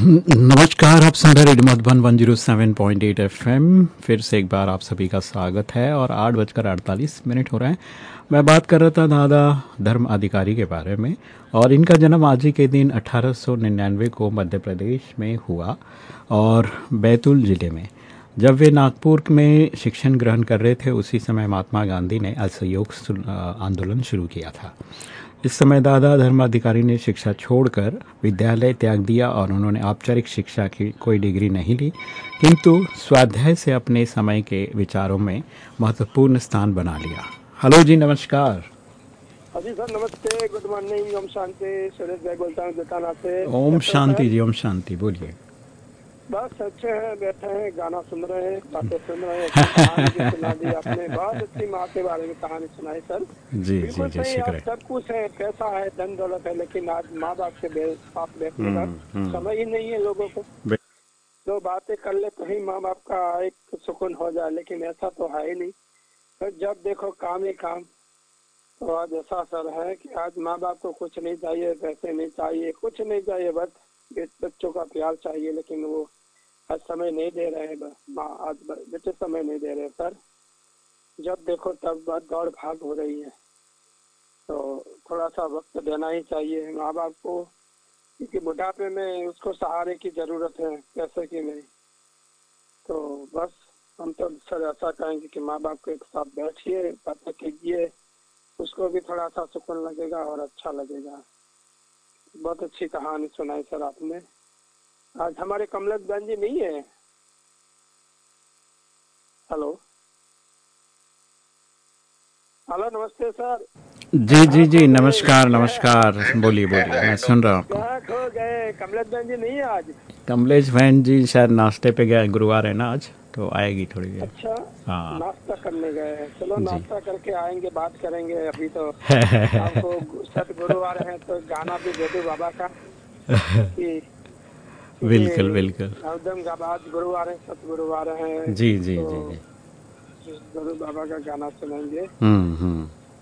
नमस्कार, आप सुन रहे रेडियो मधुबन 107.8 एफएम। फिर से एक बार आप सभी का स्वागत है और 8:48 हो रहे हैं। मैं बात कर रहा था दादा धर्म अधिकारी के बारे में, और इनका जन्म आज ही के दिन 1899 को मध्य प्रदेश में हुआ और बैतूल ज़िले में। जब वे नागपुर में शिक्षण ग्रहण कर रहे थे, उसी समय महात्मा गांधी ने असहयोग आंदोलन शुरू किया था। इस समय दादा धर्माधिकारी ने शिक्षा छोड़कर विद्यालय त्याग दिया और उन्होंने औपचारिक शिक्षा की कोई डिग्री नहीं ली, किंतु स्वाध्याय से अपने समय के विचारों में महत्वपूर्ण स्थान बना लिया। हेलो जी, नमस्कार। जी सर, नमस्ते, गुड मॉर्निंग, ओम शांति। सुरेश भाई बोलता हूँ दुकाना से। ओम शांति जी, ओम शांति। बोलिए। बस अच्छे हैं, बैठे हैं, गाना सुन रहे हैं, बातें सुन रहे हैं। अच्छी कहानी भी सुना दी आपने, बहुत अच्छी माँ के बारे में कहानी सुनाई सर। जी बिल्कुल जी, सही। शुक्र आज है। सब कुछ है, पैसा है, धन दौलत है, लेकिन आज माँ बाप के साथ बैठने का समय ही नहीं है लोगों को। जो बातें कर ले तो ही माँ बाप का एक सुकून हो जाए, लेकिन ऐसा तो है ही नहीं। तो जब देखो काम ही काम। तो आज ऐसा सर है कि आज माँ बाप को कुछ नहीं चाहिए, पैसे नहीं चाहिए, कुछ नहीं चाहिए, बस बच्चों का प्यार चाहिए। लेकिन वो आज समय नहीं दे रहे हैं। माँ आज बच्चे समय नहीं दे रहे सर। जब देखो तब दौड़ भाग हो रही है, तो थोड़ा सा वक्त देना ही चाहिए माँ बाप को, क्योंकि बुढ़ापे में उसको सहारे की जरूरत है, पैसे की नहीं। तो बस हम तो सर ऐसा कहेंगे कि माँ बाप के एक साथ बैठिए, बातें कीजिए, उसको भी थोड़ा सा सुकून लगेगा और अच्छा लगेगा। बहुत अच्छी कहानी सुनाई सर आपने। आज हमारे कमलेश बहन जी नहीं है। हेलो हेलो, नमस्ते सर। जी जी जी, नमस्कार नमस्कार। बोलिए बोलिए, मैं सुन रहा हूँ आपको। क्या खो गए, कमलेश बहन जी नहीं है आज। कमलेश बहन जी शायद नाश्ते पे गए, गुरुवार है ना आज, तो आएगी थोड़ी देर। अच्छा, हाँ नाश्ता करने गए हैं। चलो जी। नाश्ता करके आएंगे, बात करेंगे। अभी तो आपको सत गुरुवार है तो गाना भी दे दो बाबा का, कि बिल्कुल क्योंकि बिल्कुल। हरदम आज गुरुवार है, सत गुरुवार है, जी जी जी तो जी। गुरु बाबा का गाना सुनेंगे। हम्म।